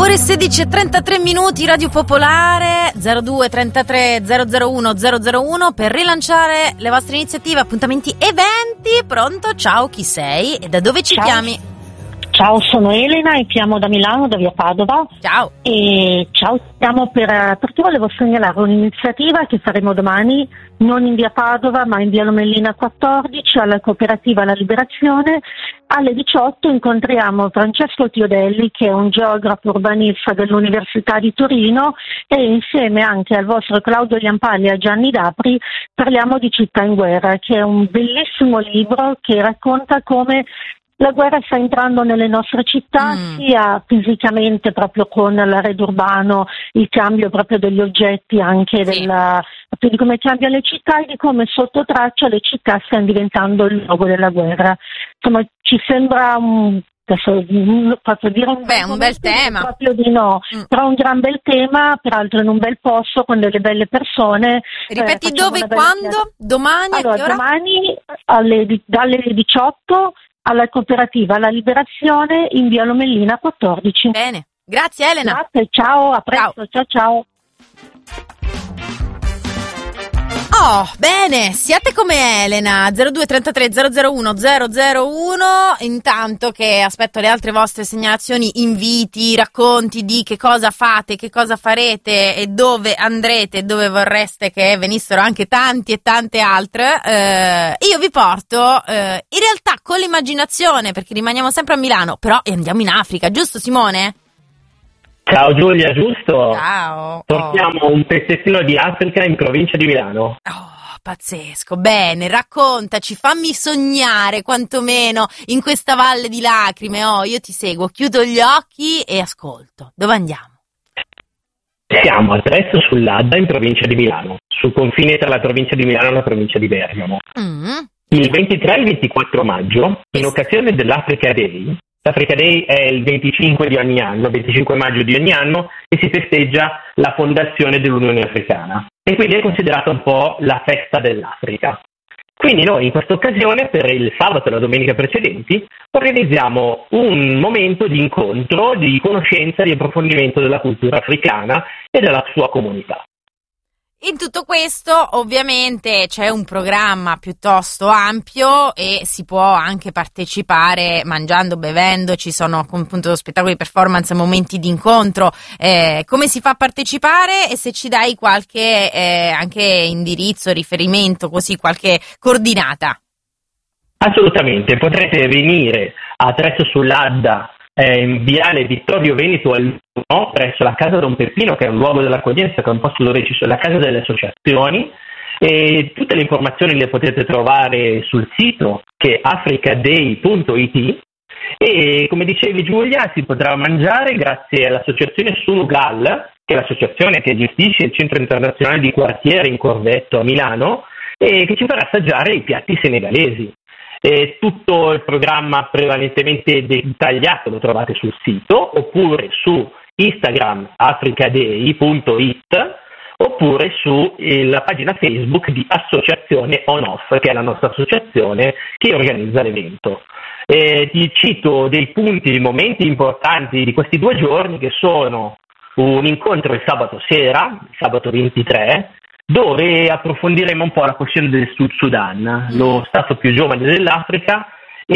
Ore 16:33, Radio Popolare 02 33 001 001 per rilanciare le vostre iniziative, appuntamenti, eventi. Pronto? Ciao, chi sei e da dove ci chiami? Ciao, sono Elena e chiamo da Milano, da via Padova. Ciao. E ciao, stiamo perché volevo segnalare un'iniziativa che faremo domani, non in via Padova ma in via Lomellina 14, alla cooperativa La Liberazione. Alle 18 incontriamo Francesco Chiodelli, che è un geografo urbanista dell'Università di Torino, e insieme anche al vostro Claudio Iampalli e a Gianni D'Apri parliamo di Città in guerra, che è un bellissimo libro che racconta come la guerra sta entrando nelle nostre città, sia fisicamente proprio con l'arredo urbano, il cambio proprio degli oggetti, anche di come cambiano le città e di come sotto traccia le città stiano diventando il luogo della guerra. Insomma, ci sembra adesso posso dire un bel tema. Proprio di no, però un gran bel tema, peraltro in un bel posto con delle belle persone. Ripeti dove e quando? Domani? Allora, a che ora? Domani dalle 18 alla cooperativa La Liberazione in via Lomellina 14. Bene, grazie Elena. Grazie, ciao, a presto, ciao. Oh, bene, siate come Elena, 02 33 001 001, intanto che aspetto le altre vostre segnalazioni, inviti, racconti di che cosa fate, che cosa farete e dove andrete, dove vorreste che venissero anche tanti e tante altre. Io vi porto in realtà con l'immaginazione, perché rimaniamo sempre a Milano, però andiamo in Africa, giusto Simone? Ciao Giulia, giusto? Ciao. Portiamo un pezzettino di Africa in provincia di Milano. Oh, pazzesco, bene, raccontaci, fammi sognare quantomeno in questa valle di lacrime. Oh, io ti seguo, chiudo gli occhi e ascolto. Dove andiamo? Siamo adesso sull'Adda in provincia di Milano, sul confine tra la provincia di Milano e la provincia di Bergamo. Il 23 e il 24 maggio, in occasione dell'Africa Day, l'Africa Day è il 25 di ogni anno, 25 maggio di ogni anno, e si festeggia la fondazione dell'Unione Africana. E quindi è considerata un po' la festa dell'Africa. Quindi noi in questa occasione, per il sabato e la domenica precedenti, organizziamo un momento di incontro, di conoscenza, di approfondimento della cultura africana e della sua comunità. In tutto questo ovviamente c'è un programma piuttosto ampio e si può anche partecipare mangiando, bevendo, ci sono appunto spettacoli, performance, momenti di incontro. Come si fa a partecipare e se ci dai qualche anche indirizzo, riferimento, così qualche coordinata? Assolutamente, potrete venire a Tresto sull'Adda, in viale Vittorio Veneto al 1, presso la Casa Don Peppino, che è un luogo dell'accoglienza, che è un posto dove ci sono la casa delle associazioni, e tutte le informazioni le potete trovare sul sito, che è africaday.it, e come dicevi Giulia, si potrà mangiare grazie all'associazione Sunugal, che è l'associazione che gestisce il centro internazionale di quartiere in Corvetto a Milano, e che ci farà assaggiare i piatti senegalesi. Tutto il programma prevalentemente dettagliato lo trovate sul sito, oppure su Instagram africaday.it, oppure sulla pagina Facebook di Associazione On-Off, che è la nostra associazione che organizza l'evento. Ti cito dei punti, dei momenti importanti di questi 2 giorni, che sono un incontro il sabato sera, il sabato 23, dove approfondiremo un po' la questione del Sud Sudan, lo stato più giovane dell'Africa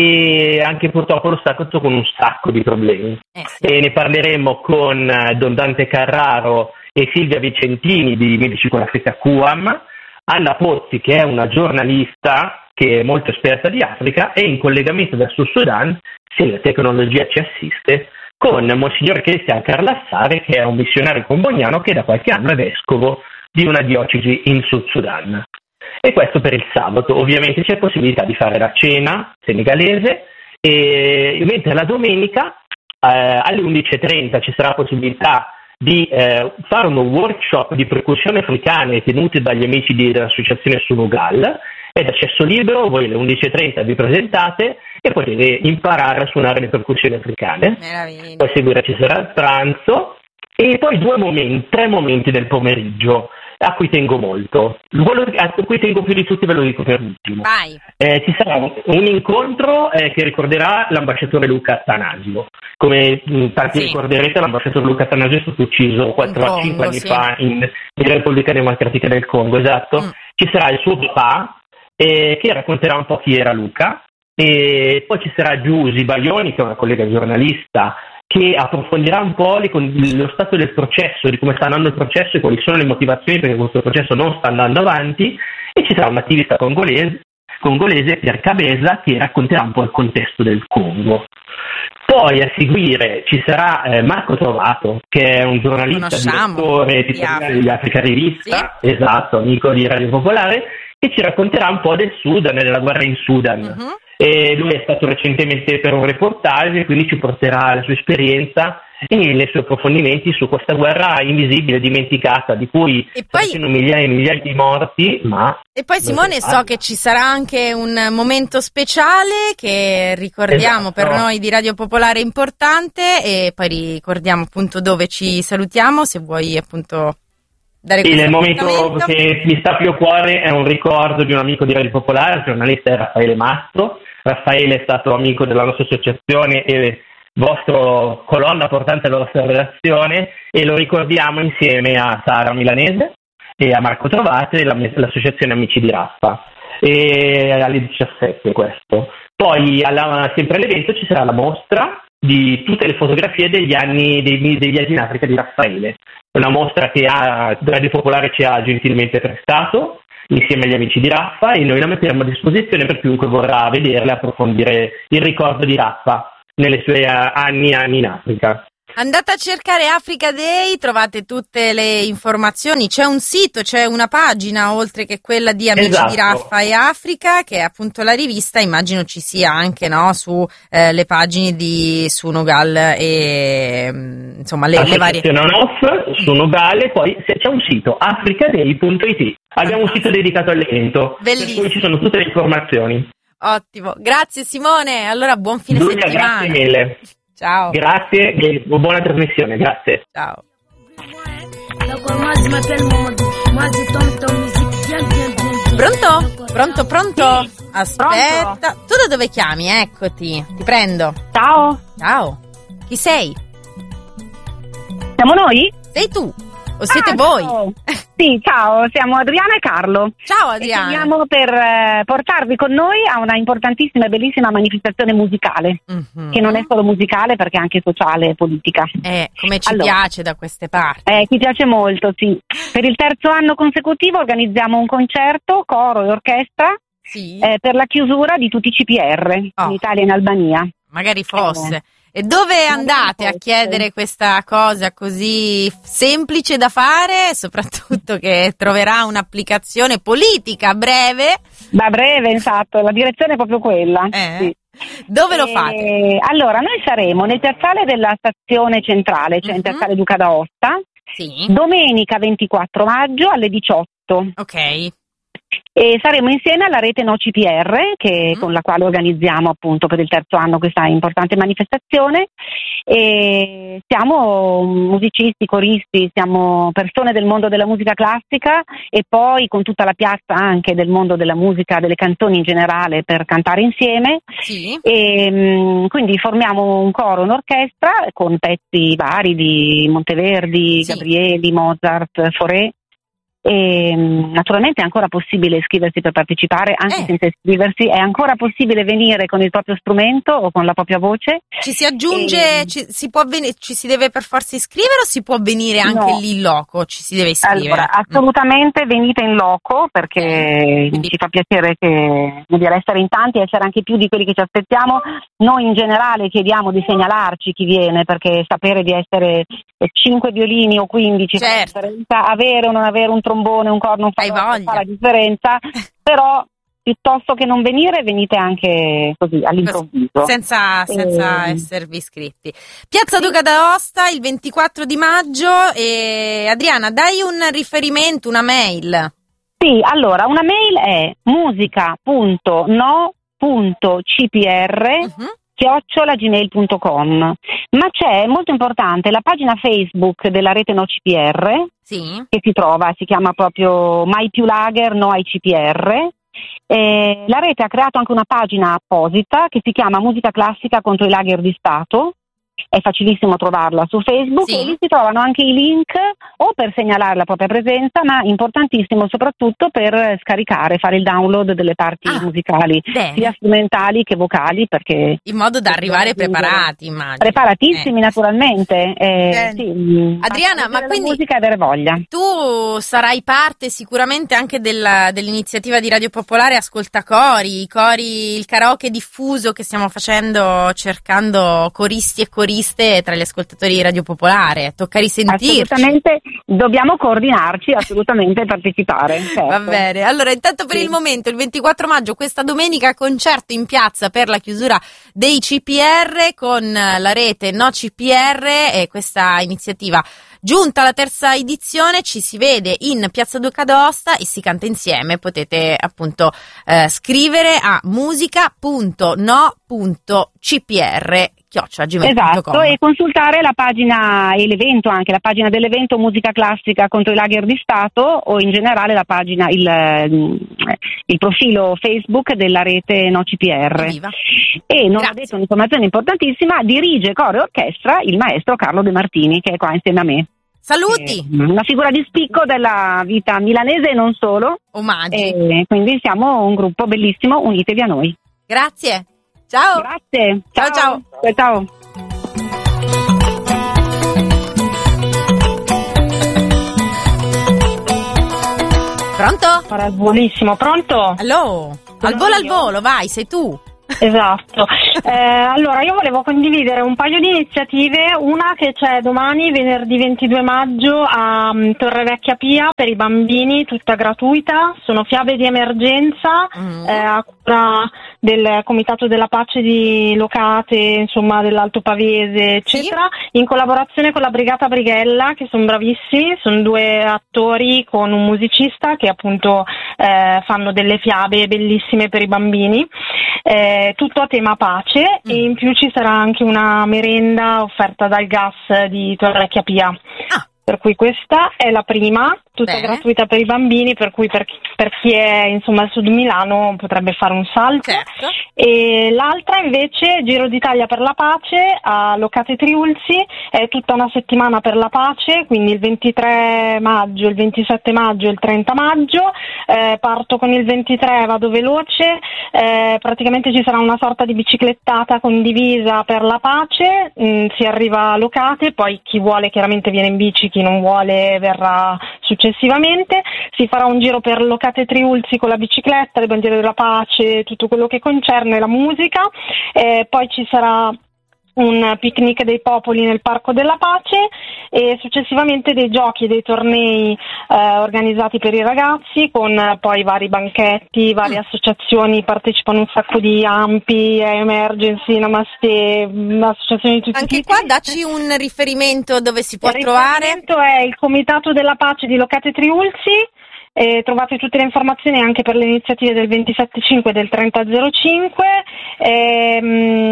e anche purtroppo lo stato con un sacco di problemi. E ne parleremo con Don Dante Carraro e Silvia Vicentini di Medici con Africa QAM, Anna Pozzi, che è una giornalista che è molto esperta di Africa, e in collegamento dal Sud Sudan, se la tecnologia ci assiste, con Monsignor Cristian Carlassare, che è un missionario comboniano che da qualche anno è vescovo di una diocesi in Sud Sudan. E questo per il sabato. Ovviamente c'è possibilità di fare la cena senegalese, e mentre la domenica alle 11:30 ci sarà possibilità di fare un workshop di percussioni africane tenuti dagli amici dell'associazione Sunugal. È d'accesso libero, voi alle 11:30 vi presentate e potete imparare a suonare le percussioni africane. Meraviglia. Poi seguire ci sarà il pranzo e poi 3 momenti del pomeriggio. a cui tengo molto. Quello a cui tengo più di tutti ve lo dico per ultimo. Vai. Ci sarà un incontro che ricorderà l'ambasciatore Luca Attanasio. Come tanti ricorderete, l'ambasciatore Luca Attanasio è stato ucciso 4-5 anni fa in Repubblica Democratica del Congo, esatto. Ci sarà il suo papà che racconterà un po' chi era Luca, e poi ci sarà Giusy Baioni, che è una collega giornalista, che approfondirà un po' lo stato del processo, di come sta andando il processo e quali sono le motivazioni perché questo processo non sta andando avanti, e ci sarà un attivista congolese, Pierre Cabeza, che racconterà un po' il contesto del Congo. Poi a seguire ci sarà Marco Trovato, che è un giornalista, direttore editoriale di Africa Rivista, esatto, amico di Radio Popolare, che ci racconterà un po' del Sudan e della guerra in Sudan. E lui è stato recentemente per un reportage, quindi ci porterà la sua esperienza e i suoi approfondimenti su questa guerra invisibile, dimenticata, di cui sono migliaia e migliaia di morti. E poi Simone, so che ci sarà anche un momento speciale che ricordiamo per noi di Radio Popolare importante, e poi ricordiamo appunto dove ci salutiamo, se vuoi appunto dare questo il momento che mi sta più a cuore è un ricordo di un amico di Radio Popolare, il giornalista è Raffaele Mastro. Raffaele è stato amico della nostra associazione e vostro colonna portante della vostra redazione, e lo ricordiamo insieme a Sara Milanese e a Marco Trovate, l'associazione Amici di Raffa, e alle 17 questo. Poi sempre all'evento ci sarà la mostra di tutte le fotografie degli anni dei viaggi in Africa di Raffaele, una mostra che Radio Popolare ci ha gentilmente prestato insieme agli Amici di Raffa, e noi la metteremo a disposizione per chiunque vorrà vederla e approfondire il ricordo di Raffa nelle sue anni in Africa. Andate a cercare Africa Day, trovate tutte le informazioni, c'è un sito, c'è una pagina oltre che quella di Amici di Raffa e Africa, che è appunto la rivista, immagino ci sia anche su le pagine di Sunogal e insomma le varie. Su Nogale, poi c'è un sito, africaday.it, abbiamo un sito dedicato all'evento, bellissimo, per cui ci sono tutte le informazioni. Ottimo, grazie Simone, allora buon fine settimana. Grazie mille. Ciao. Grazie e buona trasmissione, grazie. Ciao. Pronto? Aspetta. Tu da dove chiami? Eccoti, ti prendo. Ciao. Chi sei? Siamo noi? Sei tu. O siete voi? Ciao. Sì, ciao, siamo Adriana e Carlo. Ciao Adriana. E siamo per portarvi con noi a una importantissima e bellissima manifestazione musicale, che non è solo musicale perché è anche sociale e politica. Come ci piace da queste parti. Ci piace molto, sì. Per il 3° anno consecutivo organizziamo un concerto, coro e orchestra, per la chiusura di tutti i CPR in Italia e in Albania. Magari fosse. E dove andate a chiedere questa cosa così semplice da fare, soprattutto che troverà un'applicazione politica a breve? Da breve, esatto, la direzione è proprio quella. Sì. Dove lo fate? Allora, noi saremo nel piazzale della stazione centrale, cioè in piazzale Duca d'Aosta, domenica 24 maggio alle 18. Ok. E saremo insieme alla rete No CPR, con la quale organizziamo appunto per il 3° anno questa importante manifestazione, e siamo musicisti, coristi, siamo persone del mondo della musica classica e poi con tutta la piazza anche del mondo della musica, delle canzoni in generale, per cantare insieme. E quindi formiamo un coro, un'orchestra con pezzi vari di Monteverdi, Gabrieli, Mozart, Fauré. E naturalmente è ancora possibile iscriversi per partecipare, anche senza iscriversi è ancora possibile venire con il proprio strumento o con la propria voce. Ci si aggiunge, ci si deve per forza iscrivere o si può venire anche lì in loco? Ci si deve iscrivere? Allora, assolutamente venite in loco, perché ci fa piacere essere in tanti, essere anche più di quelli che ci aspettiamo. Noi in generale chiediamo di segnalarci chi viene, perché sapere di essere 5 violini o 15 fa la differenza, avere o non avere un trombone, un corno fa la differenza, però piuttosto che non venire, venite anche così all'improvviso. Senza esservi iscritti. Piazza Duca d'Aosta il 24 di maggio. E Adriana, dai un riferimento, una mail. Sì, allora, una mail è musica.no.cpr @gmail.com. Ma c'è, molto importante, la pagina Facebook della rete No CPR, Sì. che si chiama proprio Mai più lager, no ai CPR. La rete ha creato anche una pagina apposita che si chiama Musica Classica contro i lager di Stato. È facilissimo trovarla su Facebook, Sì. e lì si trovano anche i link o per segnalare la propria presenza, ma importantissimo soprattutto per scaricare, fare il download delle parti musicali, bene. sia strumentali che vocali, perché In modo da arrivare preparati, immagino. preparatissimi naturalmente. Sì, Adriana, ma la quindi musica e avere voglia. tu sarai parte sicuramente anche dell'iniziativa di Radio Popolare Ascoltacori, il karaoke diffuso che stiamo facendo, cercando coristi e coriste tra gli ascoltatori di Radio Popolare. Tocca risentirci. Assolutamente, dobbiamo coordinarci, assolutamente, e partecipare. Certo. Va bene, allora intanto per il momento il 24 maggio questa domenica concerto in piazza per la chiusura dei CPR con la rete No CPR, e questa iniziativa giunta alla terza edizione ci si vede in Piazza Duca d'Aosta e si canta insieme. Potete appunto scrivere a musica.no.cpr@gmail.com. Esatto, e consultare la pagina e l'evento, anche la pagina dell'evento Musica Classica contro i lager di Stato, o in generale la pagina, il profilo Facebook della rete No CPR. Evviva. E non Grazie. ho detto un'informazione importantissima: dirige coro e orchestra il maestro Carlo De Martini, che è qua insieme a me. Saluti! Una figura di spicco della vita milanese e non solo. Omaggi. E quindi siamo un gruppo bellissimo, unitevi a noi. Grazie. Ciao. Grazie. Ciao, ciao. Ciao. Pronto? Volissimo, pronto? Allo? Al volo, vai, sei tu. Esatto. Allora, io volevo condividere un paio di iniziative, una che c'è domani, venerdì 22 maggio, a Torre Vecchia Pia, per i bambini, tutta gratuita. Sono fiabe di emergenza, a cura del Comitato della Pace di Locate, insomma dell'Alto Pavese, eccetera, in collaborazione con la Brigata Brighella, che sono bravissimi, sono due attori con un musicista che appunto fanno delle fiabe bellissime per i bambini. Tutto a tema pace, e in più ci sarà anche una merenda offerta dal gas di Torre Vecchia Pia. Per cui questa è la prima, tutta Bene. gratuita per i bambini, per cui per chi è insomma al sud Milano potrebbe fare un salto. Certo. E l'altra invece, Giro d'Italia per la Pace a Locate Triulzi, è tutta una settimana per la pace, quindi il 23 maggio, il 27 maggio e il 30 maggio. Parto con il 23, vado veloce, praticamente ci sarà una sorta di biciclettata condivisa per la pace, si arriva a Locate, poi chi vuole chiaramente viene in bici, chi non vuole verrà successivamente. Si farà un giro per Locate Triulzi con la bicicletta, le bandiere della pace, tutto quello che concerne la musica, poi ci sarà un picnic dei popoli nel Parco della Pace, e successivamente dei giochi e dei tornei organizzati per i ragazzi, con poi vari banchetti, varie associazioni, partecipano un sacco di AMPI, Emergency, Namaste, associazioni di tutti i Anche tipi. qua dacci un riferimento dove si può Il trovare. riferimento è il Comitato della Pace di Locate Triulzi. Trovate tutte le informazioni anche per le iniziative del 27.5 e del 30.05, e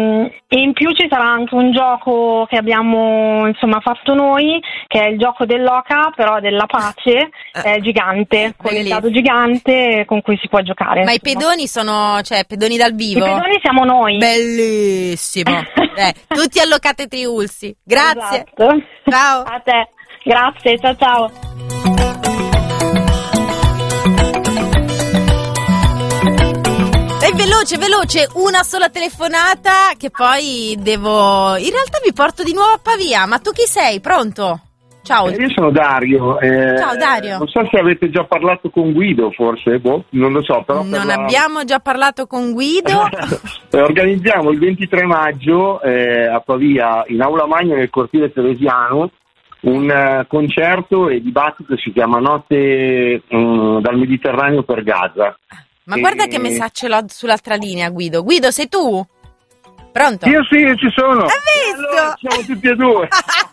in più ci sarà anche un gioco che abbiamo insomma fatto noi, che è il gioco dell'oca, però della pace, gigante, con il Bellissimo. dado gigante con cui si può giocare. Ma i insomma. pedoni sono, cioè, pedoni dal I vivo? pedoni siamo noi. Bellissimo. Tutti allocate Triulzi. Grazie. Esatto. Ciao. A te. Grazie, ciao ciao. Dai, veloce, una sola telefonata che poi devo... In realtà vi porto di nuovo a Pavia, ma tu chi sei? Pronto? Ciao. Io sono Dario. Ciao Dario. Non so se avete già parlato con Guido, forse, non lo so. Però Non abbiamo già parlato con Guido? Organizziamo il 23 maggio a Pavia, in Aula Magna, nel cortile Teresiano, un concerto e dibattito, si chiama Notte dal Mediterraneo per Gaza. Ma guarda che messaggio l'ho sull'altra linea, Guido. Guido, sei tu? Pronto? Io sì, ci sono. Hai visto? Allora, siamo tutti e due.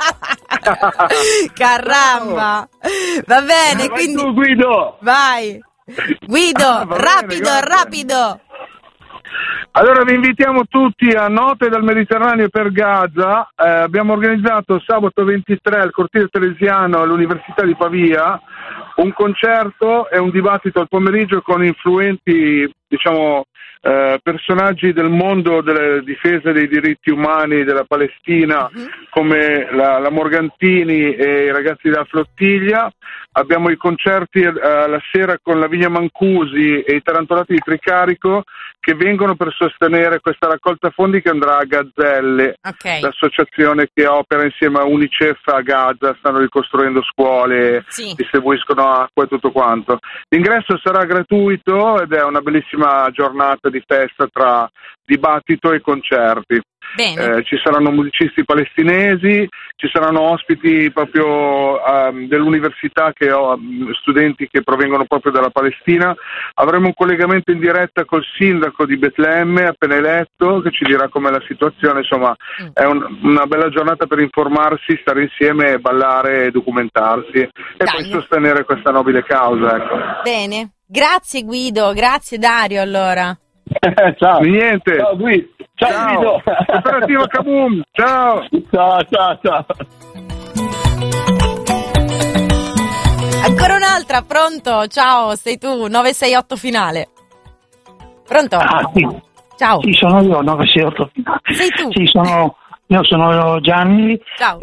Caramba. Va bene, Vai quindi... tu, Guido. Vai. Guido, Va bene, rapido, grazie. rapido. Allora vi invitiamo tutti a Note dal Mediterraneo per Gaza. Abbiamo organizzato sabato 23 al Cortile Teresiano all'Università di Pavia un concerto e un dibattito al pomeriggio con influenti, personaggi del mondo delle difese dei diritti umani della Palestina, come la Morgantini e i ragazzi della Flottiglia. Abbiamo i concerti la sera con la Vigna Mancusi e i Tarantolati di Tricarico, che vengono per sostenere questa raccolta fondi che andrà a Gazzelle, l'associazione che opera insieme a UNICEF a Gaza, stanno ricostruendo scuole, distribuiscono acqua e tutto quanto. L'ingresso sarà gratuito ed è una bellissima giornata di festa tra dibattito e concerti. Ci saranno musicisti palestinesi, ci saranno ospiti proprio dell'università, studenti che provengono proprio dalla Palestina. Avremo un collegamento in diretta col sindaco di Betlemme appena eletto, che ci dirà com'è la situazione. Insomma, è una bella giornata per informarsi, stare insieme, ballare e documentarsi e poi sostenere questa nobile causa, ecco. Bene, grazie Guido, grazie Dario allora. Ciao. Niente. Ciao Guido. Ciao Guido. Operativa Kaboom. Ciao. Ciao. Ancora un'altra, pronto? Ciao, sei tu, 968 finale. Pronto? Sì. Ciao. Sì, sono io, 968 finale. Sei tu? Sì, io sono Gianni. Ciao.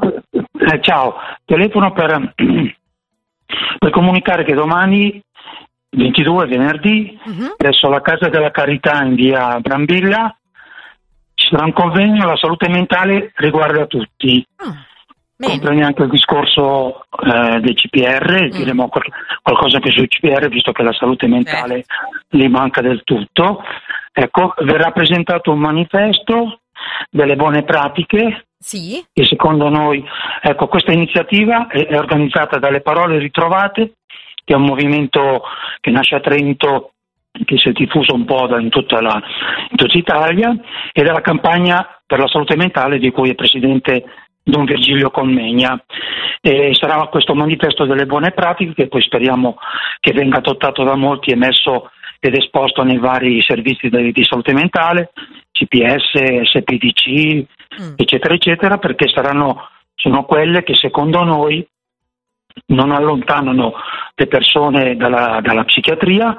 Telefono per comunicare che domani 22 venerdì presso la Casa della Carità in via Brambilla ci sarà un convegno. La salute mentale riguarda tutti, comprende anche il discorso dei CPR. Diremo qualcosa anche sui CPR, visto che la salute mentale gli manca del tutto. Ecco, verrà presentato un manifesto delle buone pratiche. Sì. E secondo noi, ecco, questa iniziativa è organizzata dalle Parole Ritrovate, che è un movimento che nasce a Trento, che si è diffuso un po' in tutta Italia, e dalla campagna per la salute mentale di cui è presidente Don Virgilio Colmegna. E sarà questo manifesto delle buone pratiche che poi speriamo che venga adottato da molti e messo ed esposto nei vari servizi di salute mentale, CPS, SPDC, eccetera, eccetera, perché sono quelle che secondo noi non allontanano le persone dalla psichiatria,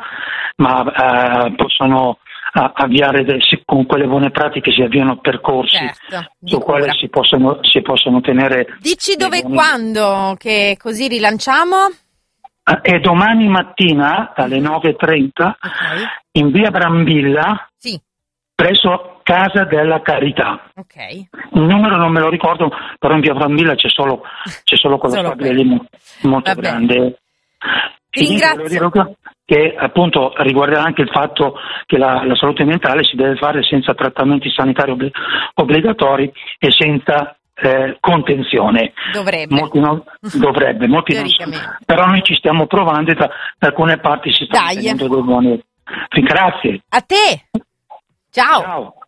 ma possono avviare con quelle buone pratiche si avviano percorsi su quali si possono tenere. Dici dove e quando, che così rilanciamo? È domani mattina alle 9:30 in via Brambilla, presso Casa della Carità. Il numero non me lo ricordo, però in via Brambilla c'è solo quella stabile lì molto grande. Ti ringrazio. Che appunto riguarda anche il fatto che la salute mentale si deve fare senza trattamenti sanitari obbligatori e senza contenzione. Molti non però noi ci stiamo provando e da alcune parti si stanno tenendo dei buoni. Grazie. A te. Ciao.